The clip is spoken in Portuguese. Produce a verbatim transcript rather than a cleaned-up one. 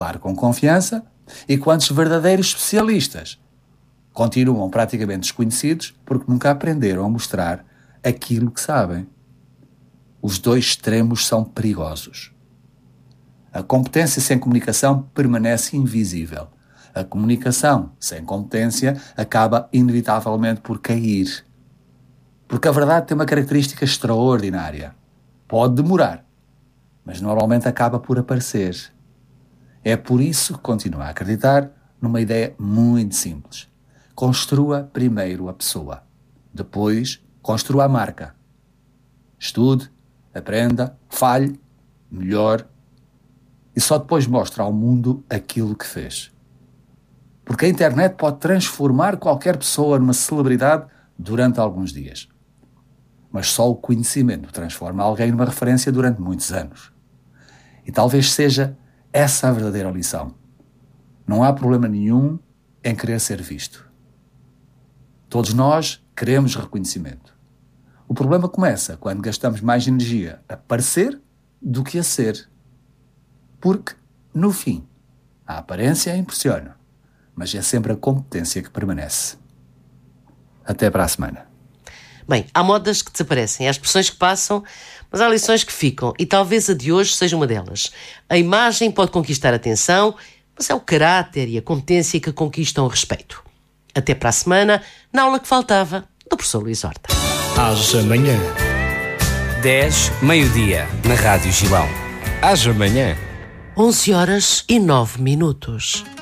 falar com confiança e quantos verdadeiros especialistas continuam praticamente desconhecidos porque nunca aprenderam a mostrar aquilo que sabem. Os dois extremos são perigosos. A competência sem comunicação permanece invisível. A comunicação sem competência acaba inevitavelmente por cair. Porque a verdade tem uma característica extraordinária. Pode demorar, mas normalmente acaba por aparecer. É por isso que continuo a acreditar numa ideia muito simples. Construa primeiro a pessoa. Depois, construa a marca. Estude, aprenda, falhe, melhore. E só depois mostra ao mundo aquilo que fez. Porque a internet pode transformar qualquer pessoa numa celebridade durante alguns dias. Mas só o conhecimento transforma alguém numa referência durante muitos anos. E talvez seja essa a verdadeira lição. Não há problema nenhum em querer ser visto. Todos nós queremos reconhecimento. O problema começa quando gastamos mais energia a parecer do que a ser. Porque, no fim, a aparência impressiona, mas é sempre a competência que permanece. Até para a semana. Bem, há modas que desaparecem, há expressões que passam, mas há lições que ficam, e talvez a de hoje seja uma delas. A imagem pode conquistar a atenção, mas é o caráter e a competência que conquistam o respeito. Até para a semana, na aula que faltava, do professor Luís Horta. Haja amanhã. dez, meio-dia, na Rádio Gilão. Haja amanhã. onze horas e nove minutos.